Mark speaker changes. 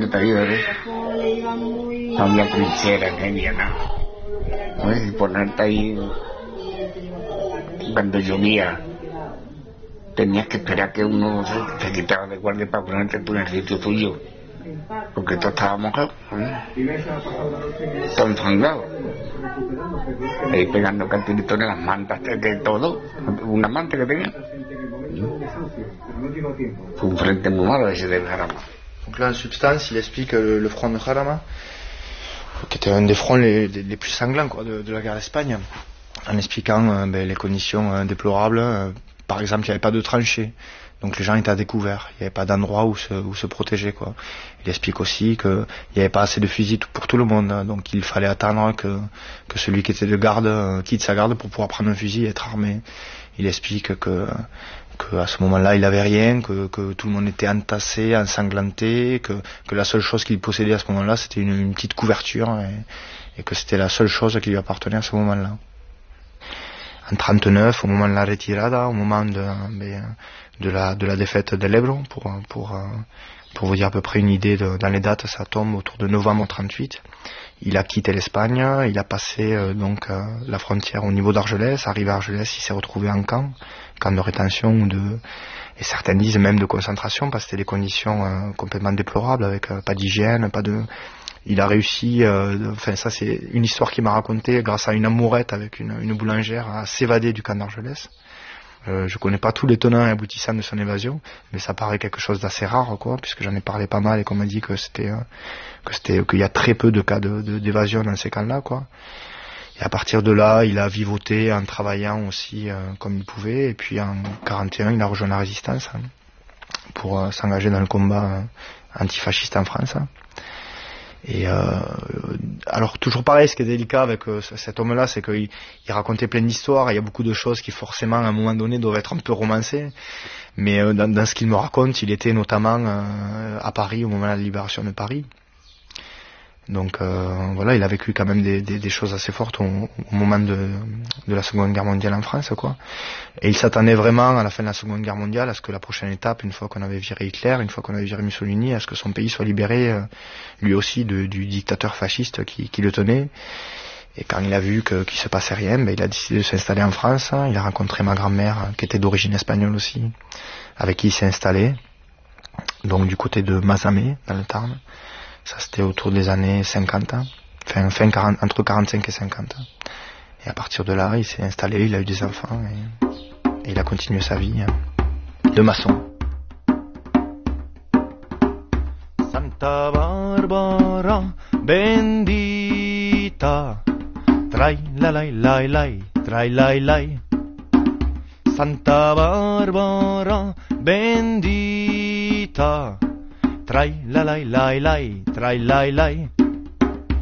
Speaker 1: te digo, no había trinchera, no había nada. ¿No? Y ponerte ahí, cuando llovía, tenías que esperar que uno se quitara de guardia para ponerte tú en el sitio tuyo, porque todo estaba mojado, todo enfangado, ahí pegando cantilitones en las mantas, de todo, una manta que tenía. Fue un frente muy malo ese del Jarama.
Speaker 2: Donc là, en substance, il explique le front de Jarama, qui était un des fronts les plus sanglants quoi, de la guerre d'Espagne, en expliquant les conditions déplorables. Par exemple, il n'y avait pas de tranchées, donc les gens étaient à découvert, il n'y avait pas d'endroit où se protéger. Quoi. Il explique aussi qu'il n'y avait pas assez de fusils pour tout le monde, donc il fallait attendre que celui qui était de garde quitte sa garde pour pouvoir prendre un fusil et être armé. Il explique que à ce moment-là il avait rien, que tout le monde était entassé, ensanglanté, que la seule chose qu'il possédait à ce moment-là c'était une petite couverture et que c'était la seule chose qui lui appartenait à ce moment-là. En 39, au moment de la retirada, au moment de la défaite de l'Ebro, pour vous dire à peu près une idée dans les dates, ça tombe autour de novembre 38. Il a quitté l'Espagne, il a passé la frontière au niveau d'Argelès. Arrivé à Argelès, il s'est retrouvé en camp de rétention et certains disent même de concentration parce que c'était des conditions complètement déplorables avec pas d'hygiène, il a réussi, ça c'est une histoire qu'il m'a racontée grâce à une amourette avec une boulangère à s'évader du camp d'Argelès. Je connais pas tous les tenants et aboutissants de son évasion, mais ça paraît quelque chose d'assez rare, quoi, puisque j'en ai parlé pas mal et qu'on m'a dit qu'il y a très peu de cas d'évasion dans ces camps-là, quoi. Et à partir de là, il a vivoté en travaillant aussi comme il pouvait, et puis en 41, il a rejoint la résistance pour s'engager dans le combat antifasciste en France. Et alors toujours pareil, ce qui est délicat avec cet homme-là, c'est qu'il racontait plein d'histoires, et il y a beaucoup de choses qui forcément à un moment donné doivent être un peu romancées, mais dans ce qu'il me raconte, il était notamment à Paris au moment de la libération de Paris. Donc voilà, il a vécu quand même des choses assez fortes au moment de la Seconde Guerre mondiale en France, quoi. Et il s'attendait vraiment à la fin de la Seconde Guerre mondiale à ce que la prochaine étape, une fois qu'on avait viré Hitler, une fois qu'on avait viré Mussolini, à ce que son pays soit libéré lui aussi du dictateur fasciste qui le tenait. Et quand il a vu qu'il se passait rien, il a décidé de s'installer en France. Il a rencontré ma grand-mère qui était d'origine espagnole aussi, avec qui il s'est installé, donc du côté de Mazamet dans le Tarn. Ça c'était autour des années 50, entre 45 et 50. Et à partir de là, il s'est installé, il a eu des enfants et il a continué sa vie de maçon. Santa Barbara bendita, trai la lai lai lai, trai lai lai. Santa Barbara bendita, trai la lai lai lai, trai lai lai.